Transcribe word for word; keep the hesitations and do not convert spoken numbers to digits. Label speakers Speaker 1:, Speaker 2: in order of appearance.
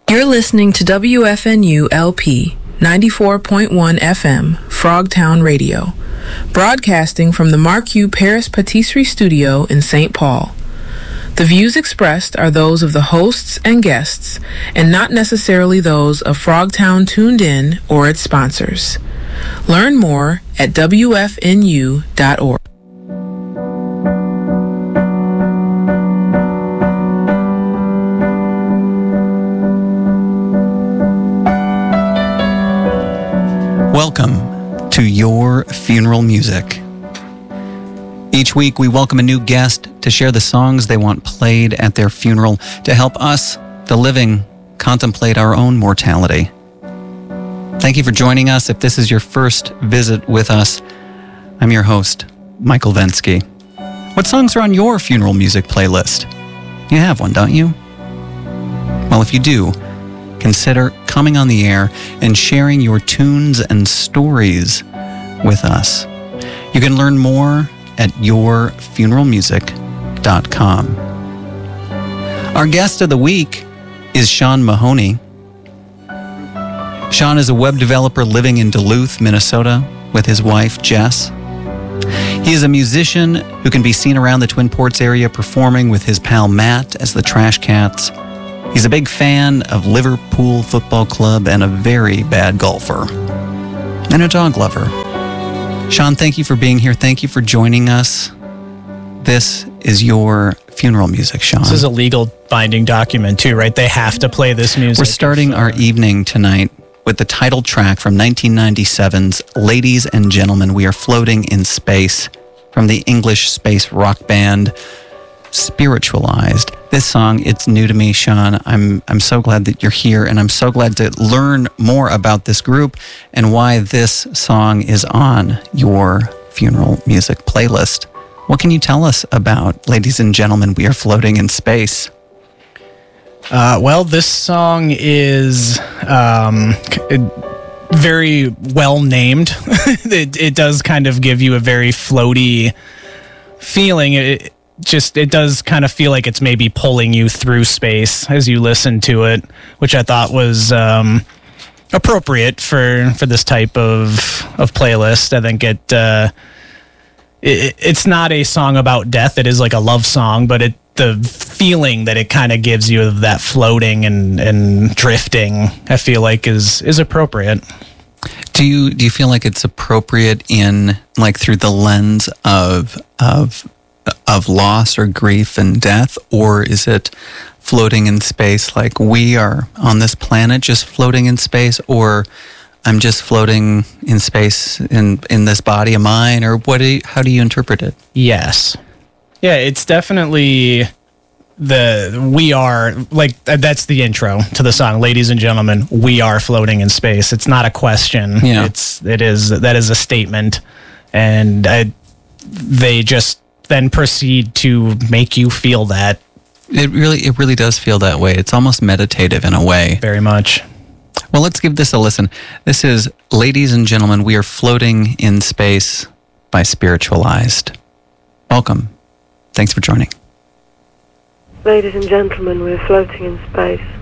Speaker 1: You're listening to W F N U L P ninety-four point one F M, Frogtown Radio, broadcasting from the Marque Paris Patisserie Studio in Saint Paul. The views expressed are those of the hosts and guests, and not necessarily those of Frogtown Tuned In or its sponsors. Learn more at W F N U dot org.
Speaker 2: Welcome to Your Funeral Music. Each week we welcome a new guest to share the songs they want played at their funeral to help us, the living, contemplate our own mortality. Thank you for joining us. If this is your first visit with us, I'm your host, Michael Vensky. What songs are on your funeral music playlist? You have one, don't you? Well, if you do, consider coming on the air and sharing your tunes and stories with us. You can learn more at your funeral music dot com. Our guest of the week is Sean Mahoney. Sean is a web developer living in Duluth, Minnesota, with his wife, Jess. He is a musician who can be seen around the Twin Ports area performing with his pal Matt as the Trash Cats. He's a big fan of Liverpool Football Club and a very bad golfer. And a dog lover. Sean, thank you for being here. Thank you for joining us. This is your funeral music, Sean.
Speaker 3: This is a legal binding document too, right? They have to play this music.
Speaker 2: We're starting our evening tonight with the title track from nineteen ninety-seven's Ladies and Gentlemen, We Are Floating in Space, from the English space rock band Spiritualized. This song, it's new to me, Sean. I'm I'm so glad that you're here, and I'm so glad to learn more about this group and why this song is on your funeral music playlist. What can you tell us about Ladies and Gentlemen, We Are Floating in Space?
Speaker 3: Uh, well, this song is um, very well named. it, it does kind of give you a very floaty feeling. It, Just it does kind of feel like it's maybe pulling you through space as you listen to it, which I thought was um, appropriate for, for this type of of playlist. I think it, uh, it it's not a song about death. It is like a love song, but it the feeling that it kind of gives you of that floating and, and drifting, I feel like is is appropriate.
Speaker 2: Do you do you feel like it's appropriate in like through the lens of of of loss or grief and death, or is it floating in space like we are on this planet just floating in space, or I'm just floating in space in in this body of mine, or what do you, how do you interpret it?
Speaker 3: Yes. Yeah, it's definitely the we are like that's the intro to the song. Ladies and gentlemen, we are floating in space. It's not a question.
Speaker 2: Yeah.
Speaker 3: It's it is that is a statement, and I, they just then proceed to make you feel that.
Speaker 2: It really, it really does feel that way. It's almost meditative in a way.
Speaker 3: Very much.
Speaker 2: Well, let's give this a listen. This is Ladies and Gentlemen, We Are Floating in Space by Spiritualized. Welcome. Thanks for joining.
Speaker 4: Ladies and gentlemen, we're floating in space.